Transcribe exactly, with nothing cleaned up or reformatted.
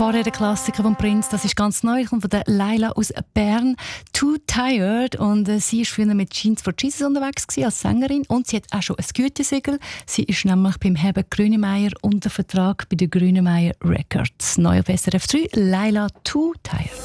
Vorher der Klassiker von Prince, das ist ganz neu, kommt von der Laila aus Bern, «Too Tired». Und äh, sie war früher mit Jeans for Jesus unterwegs gewesen, als Sängerin, und sie hat auch schon ein Gütesiegel. Sie ist nämlich beim Herbert Grönemeyer unter Vertrag bei der Grönemeyer Records. Neu auf S R F drei, Laila, «Too Tired».